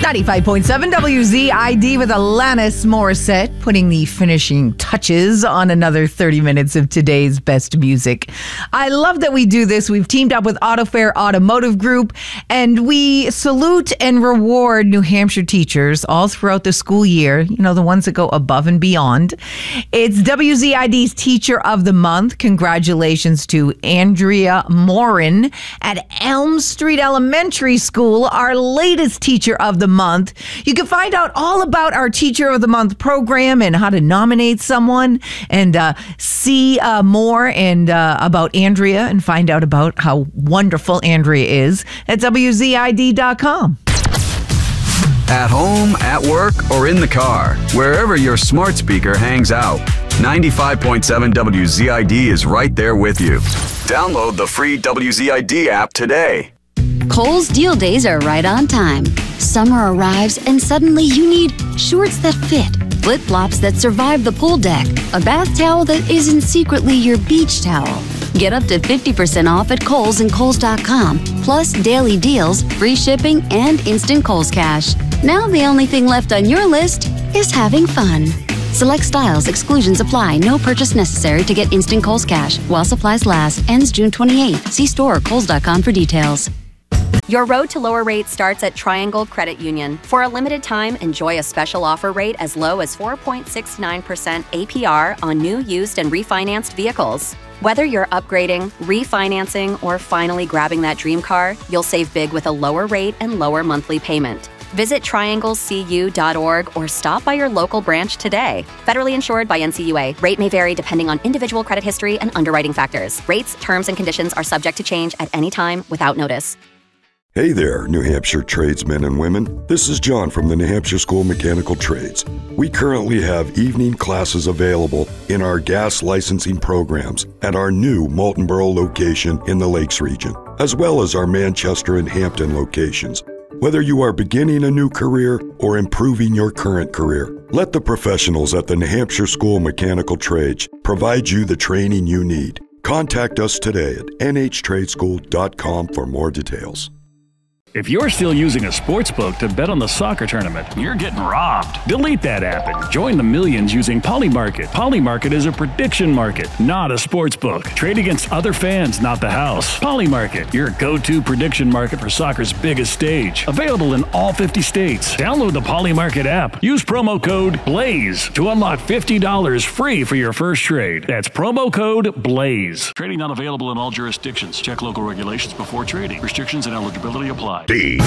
95.7 WZID with Alanis Morissette, putting the finishing touches on another 30 minutes of today's best music. I love that we do this. We've teamed up with AutoFair Automotive Group, and we salute and reward New Hampshire teachers all throughout the school year, you know, the ones that go above and beyond. It's WZID's Teacher of the Month. Congratulations to Andrea Morin at Elm Street Elementary School, our latest Teacher of the Month. You can find out all about our Teacher of the Month program and how to nominate someone and see more and about Andrea and find out about how wonderful Andrea is at WZID.com. At home, at work, or in the car, wherever your smart speaker hangs out, 95.7 WZID is right there with you. Download the free WZID app today. Kohl's Deal Days are right on time. Summer arrives and suddenly you need shorts that fit, flip-flops that survive the pool deck, a bath towel that isn't secretly your beach towel. Get up to 50% off at Kohl's and Kohls.com, plus daily deals, free shipping, and instant Kohl's Cash. Now the only thing left on your list is having fun. Select styles, exclusions apply. No purchase necessary to get instant Kohl's Cash. While supplies last. Ends June 28th. See store or Kohls.com for details. Your road to lower rates starts at Triangle Credit Union. For a limited time, enjoy a special offer rate as low as 4.69% APR on new, used, and refinanced vehicles. Whether you're upgrading, refinancing, or finally grabbing that dream car, you'll save big with a lower rate and lower monthly payment. Visit trianglecu.org or stop by your local branch today. Federally insured by NCUA. Rate may vary depending on individual credit history and underwriting factors. Rates, terms, and conditions are subject to change at any time without notice. Hey there, New Hampshire tradesmen and women. This is John from the New Hampshire School of Mechanical Trades. We currently have evening classes available in our gas licensing programs at our new Moultonborough location in the Lakes region, as well as our Manchester and Hampton locations. Whether you are beginning a new career or improving your current career, let the professionals at the New Hampshire School of Mechanical Trades provide you the training you need. Contact us today at nhtradeschool.com for more details. If you're still using a sports book to bet on the soccer tournament, you're getting robbed. Delete that app and join the millions using Polymarket. Polymarket is a prediction market, not a sports book. Trade against other fans, not the house. Polymarket, your go-to prediction market for soccer's biggest stage. Available in all 50 states. Download the Polymarket app. Use promo code BLAZE to unlock $50 free for your first trade. That's promo code BLAZE. Trading not available in all jurisdictions. Check local regulations before trading. Restrictions and eligibility apply.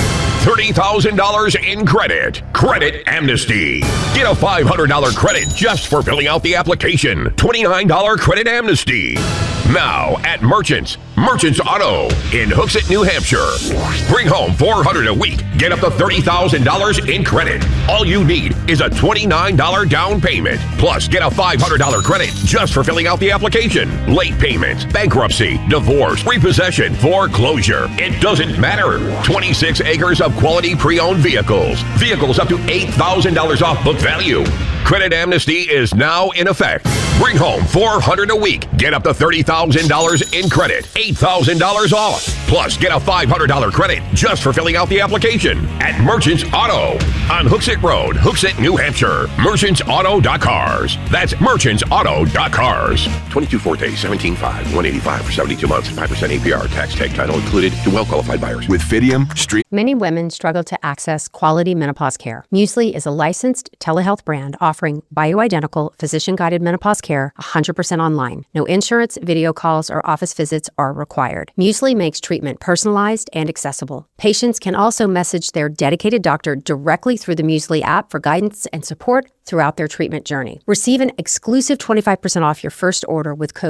$30,000 in credit. Credit Amnesty. Get a $500 credit just for filling out the application. $29 credit amnesty. Now at Merchants Auto in Hooksett, New Hampshire. Bring home $400 a week. Get up to $30,000 in credit. All you need is a $29 down payment. Plus, get a $500 credit just for filling out the application. Late payments, bankruptcy, divorce, repossession, foreclosure. It doesn't matter. 26 acres of quality pre-owned vehicles. Vehicles up to $8,000 off book value. Credit Amnesty is now in effect. Bring home $400 a week. Get up to $30,000 in credit. $8,000 off. Plus, get a $500 credit just for filling out the application at Merchants Auto on Hooksett Road, Hooksett, New Hampshire. MerchantsAuto.cars. That's MerchantsAuto.cars. 22 Forte, 17.5, 185 for 72 months, 5% APR, tax tag title included to well-qualified buyers. With Fidium, Street. Many women struggle to access quality menopause care. Muesli is a licensed telehealth brand offering bioidentical, physician-guided menopause care 100% online. No insurance, video calls, or office visits are required. Muesli makes treatment personalized and accessible. Patients can also message their dedicated doctor directly through the Muesli app for guidance and support throughout their treatment journey. Receive an exclusive 25% off your first order with code